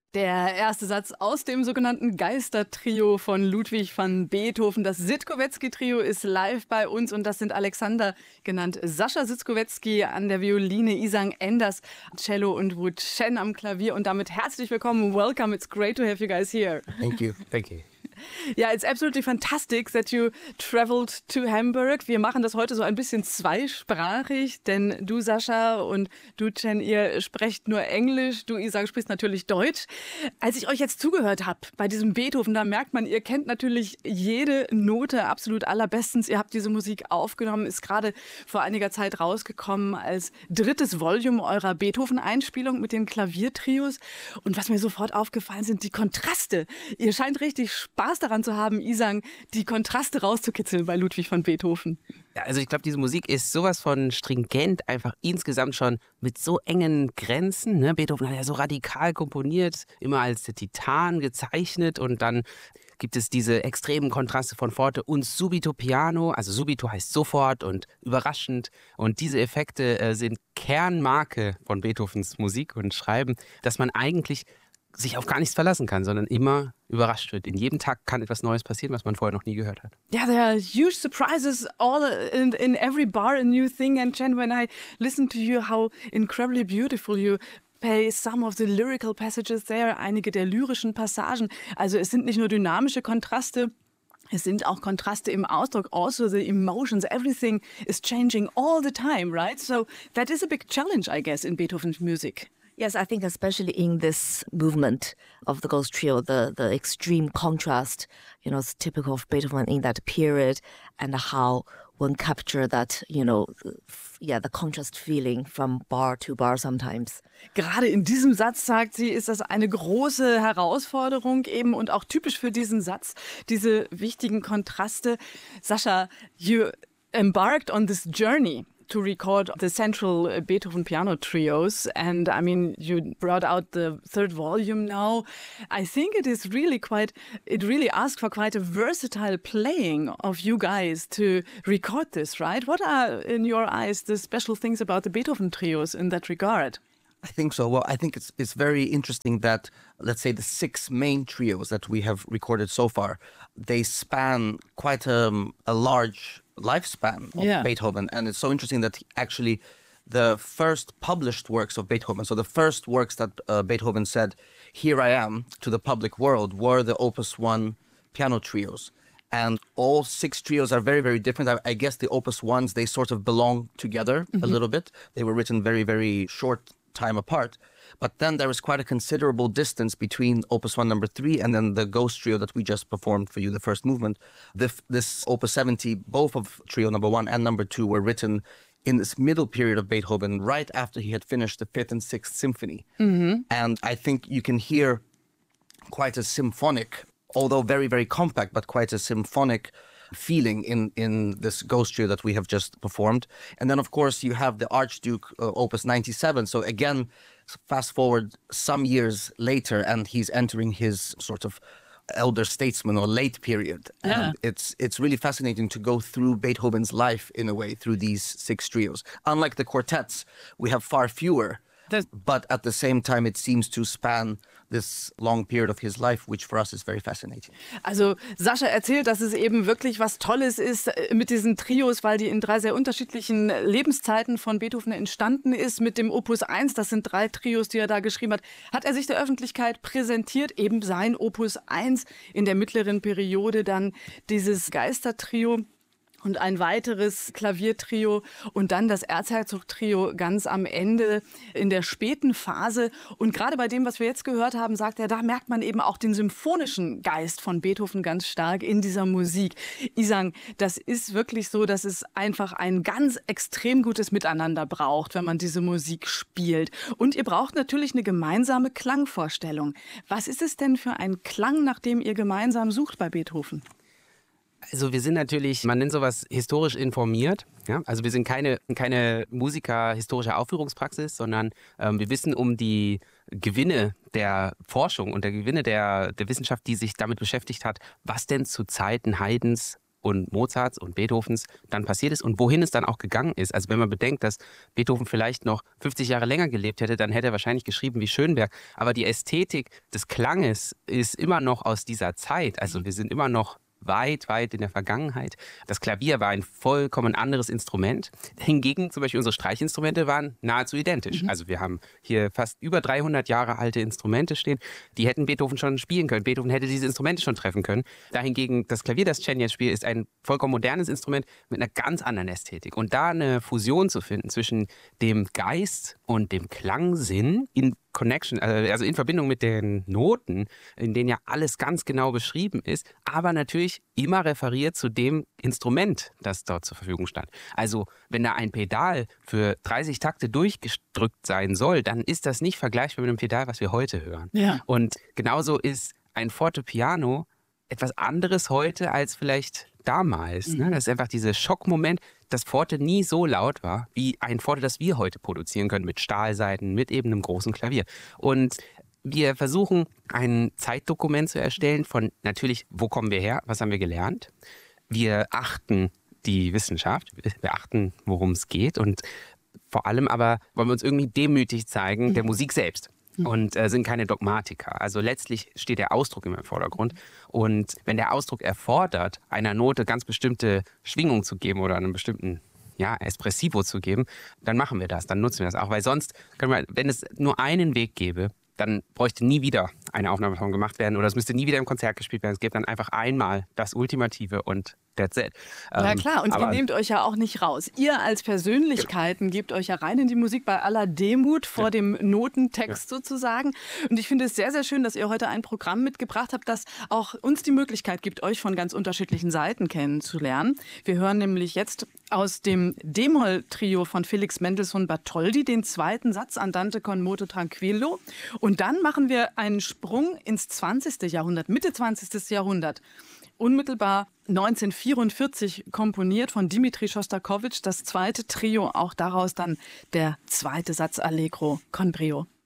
Der erste Satz aus dem sogenannten Geistertrio von Ludwig van Beethoven. Das Sitkowetzky-Trio ist live bei uns und das sind Alexander, genannt Sascha Sitkowetzky, an der Violine, Isang Enders, Cello und Wu Chen am Klavier. Und damit herzlich willkommen. Welcome. It's great to have you guys here. Thank you. Thank you. Ja, it's absolutely fantastic that you traveled to Hamburg. Wir machen das heute so ein bisschen zweisprachig, denn du, Sascha, und du, Chen, ihr sprecht nur Englisch. Du, Isang, sprichst natürlich Deutsch. Als ich euch jetzt zugehört habe bei diesem Beethoven, da merkt man, ihr kennt natürlich jede Note absolut allerbestens. Ihr habt diese Musik aufgenommen, ist gerade vor einiger Zeit rausgekommen als drittes Volume eurer Beethoven-Einspielung mit den Klaviertrios. Und was mir sofort aufgefallen sind, die Kontraste. Ihr scheint richtig Spaß daran zu haben, Isang, die Kontraste rauszukitzeln bei Ludwig van Beethoven. Ja, also ich glaube, diese Musik ist sowas von stringent, einfach insgesamt schon mit so engen Grenzen. Ne? Beethoven hat ja so radikal komponiert, immer als der Titan gezeichnet und dann gibt es diese extremen Kontraste von Forte und Subito Piano. Also Subito heißt sofort und überraschend. Und diese Effekte sind Kernmarke von Beethovens Musik und Schreiben, dass man eigentlich sich auf gar nichts verlassen kann, sondern immer überrascht wird. In jedem Tag kann etwas Neues passieren, was man vorher noch nie gehört hat. Yeah, there are huge surprises all in every bar, a new thing. And Chen, when I listen to you, how incredibly beautiful you play some of the lyrical passages there, einige der lyrischen Passagen. Also es sind nicht nur dynamische Kontraste, es sind auch Kontraste im Ausdruck, also the emotions, everything is changing all the time, right? So that is a big challenge, I guess, in Beethoven's music. Yes, I think especially in this movement of the Ghost Trio, the extreme contrast, it's typical of Beethoven in that period, and how one capture that, the contrast feeling from bar to bar sometimes. Gerade in diesem Satz, sagt sie, ist das eine große Herausforderung eben und auch typisch für diesen Satz, diese wichtigen Kontraste. Sascha, you embarked on this journey to record the central Beethoven piano trios. And I mean, you brought out the third volume now. I think it really asks for quite a versatile playing of you guys to record this, right? What are, in your eyes, the special things about the Beethoven trios in that regard? I think so. Well, I think it's very interesting that, let's say, the 6 main trios that we have recorded so far, they span quite a large lifespan of Beethoven. And it's so interesting that actually the first published works of Beethoven, so the first works that Beethoven said, "Here I am," to the public world, were the Opus 1 piano trios. And all 6 trios are very, very different. I guess the Opus 1s, they sort of belong together a little bit. They were written very, very short time apart. But then there is quite a considerable distance between Opus 1 number 3 and then the Ghost Trio that we just performed for you, the first movement. This Opus 70, both of Trio number 1 and number 2 were written in this middle period of Beethoven, right after he had finished the 5th and 6th symphony. Mm-hmm. And I think you can hear quite a symphonic, although very, very compact, but quite a symphonic feeling in this Ghost Trio that we have just performed. And then, of course, you have the Archduke Opus 97. So again, fast forward some years later, and he's entering his sort of elder statesman or late period. Yeah. And it's really fascinating to go through Beethoven's life, in a way, through these 6 trios. Unlike the quartets, we have far fewer. But at the same time, it seems to span this long period of his life, which for us is very fascinating. Also Sascha erzählt, dass es eben wirklich was Tolles ist mit diesen Trios, weil die in 3 sehr unterschiedlichen Lebenszeiten von Beethoven entstanden ist. Mit dem Opus 1, das sind 3 Trios, die er da geschrieben hat er sich der Öffentlichkeit präsentiert, eben sein Opus 1, in der mittleren Periode dann dieses Geistertrio. Und ein weiteres Klaviertrio und dann das Erzherzog-Trio ganz am Ende in der späten Phase. Und gerade bei dem, was wir jetzt gehört haben, sagt er, da merkt man eben auch den symphonischen Geist von Beethoven ganz stark in dieser Musik. Isang, das ist wirklich so, dass es einfach ein ganz extrem gutes Miteinander braucht, wenn man diese Musik spielt. Und ihr braucht natürlich eine gemeinsame Klangvorstellung. Was ist es denn für ein Klang, nach dem ihr gemeinsam sucht bei Beethoven? Also wir sind natürlich, man nennt sowas historisch informiert. Ja? Also wir sind keine Musiker historischer Aufführungspraxis, sondern wir wissen um die Gewinne der Forschung und der Gewinne der Wissenschaft, die sich damit beschäftigt hat, was denn zu Zeiten Haydns und Mozarts und Beethovens dann passiert ist und wohin es dann auch gegangen ist. Also wenn man bedenkt, dass Beethoven vielleicht noch 50 Jahre länger gelebt hätte, dann hätte er wahrscheinlich geschrieben wie Schönberg. Aber die Ästhetik des Klanges ist immer noch aus dieser Zeit. Also wir sind immer noch weit, weit in der Vergangenheit. Das Klavier war ein vollkommen anderes Instrument. Hingegen zum Beispiel unsere Streichinstrumente waren nahezu identisch. Also wir haben hier fast über 300 Jahre alte Instrumente stehen. Die hätten Beethoven schon spielen können. Beethoven hätte diese Instrumente schon treffen können. Dahingegen das Klavier, das Chen jetzt spielt, ist ein vollkommen modernes Instrument mit einer ganz anderen Ästhetik. Und da eine Fusion zu finden zwischen dem Geist und dem Klangsinn in Connection, also in Verbindung mit den Noten, in denen ja alles ganz genau beschrieben ist, aber natürlich immer referiert zu dem Instrument, das dort zur Verfügung stand. Also wenn da ein Pedal für 30 Takte durchgedrückt sein soll, dann ist das nicht vergleichbar mit dem Pedal, was wir heute hören. Ja. Und genauso ist ein Fortepiano etwas anderes heute als vielleicht damals. Ne? Das ist einfach dieser Schockmoment, dass Forte nie so laut war, wie ein Forte, das wir heute produzieren können, mit Stahlsaiten, mit eben einem großen Klavier. Und wir versuchen, ein Zeitdokument zu erstellen von natürlich, wo kommen wir her, was haben wir gelernt. Wir achten die Wissenschaft, wir achten, worum es geht und vor allem aber wollen wir uns irgendwie demütig zeigen der Musik selbst. Und sind keine Dogmatiker. Also letztlich steht der Ausdruck immer im Vordergrund. Und wenn der Ausdruck erfordert, einer Note ganz bestimmte Schwingung zu geben oder einen bestimmten Espressivo zu geben, dann machen wir das, dann nutzen wir das auch. Weil sonst, wenn es nur einen Weg gäbe, dann bräuchte nie wieder eine Aufnahme davon gemacht werden oder es müsste nie wieder im Konzert gespielt werden. Es gibt dann einfach einmal das Ultimative und that's it. Ja klar, und ihr nehmt euch ja auch nicht raus. Ihr als Persönlichkeiten gebt euch ja rein in die Musik bei aller Demut vor dem Notentext sozusagen. Und ich finde es sehr, sehr schön, dass ihr heute ein Programm mitgebracht habt, das auch uns die Möglichkeit gibt, euch von ganz unterschiedlichen Seiten kennenzulernen. Wir hören nämlich jetzt aus dem D-Moll-Trio von Felix Mendelssohn Bartholdy den zweiten Satz Andante con moto tranquillo. Und dann machen wir einen Sprung ins 20. Jahrhundert, Mitte 20. Jahrhundert. Unmittelbar 1944 komponiert von Dmitri Schostakowitsch das zweite Trio, auch daraus dann der zweite Satz Allegro con brio.